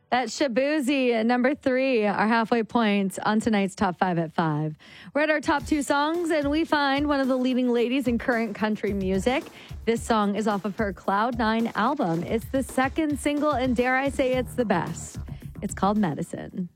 That's Shabuzi at number 3, our halfway point on tonight's Top 5 at 5. We're at our top 2 songs, and we find one of the leading ladies in current country music. This song is off of her Cloud 9 album. It's the second single, and dare I say it's the best. It's called Medicine.